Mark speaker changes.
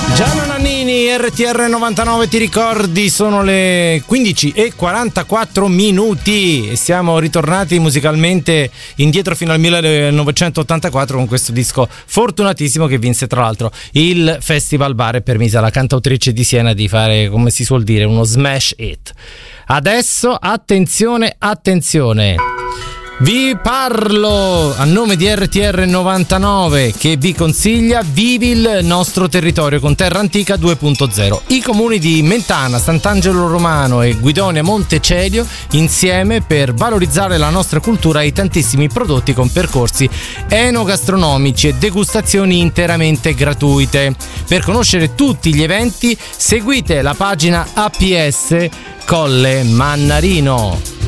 Speaker 1: Gianna Nannini, RTR 99, ti ricordi, sono le 15:44 e siamo ritornati musicalmente indietro fino al 1984 con questo disco fortunatissimo che vinse tra l'altro il Festival Bar e permise alla cantautrice di Siena di fare, come si suol dire, uno smash hit. Adesso attenzione, vi parlo a nome di RTR 99 che vi consiglia Vivi il nostro territorio con Terra Antica 2.0. I comuni di Mentana, Sant'Angelo Romano e Guidonia Montecelio insieme per valorizzare la nostra cultura e i tantissimi prodotti con percorsi enogastronomici e degustazioni interamente gratuite. Per conoscere tutti gli eventi seguite la pagina APS Colle Mannarino.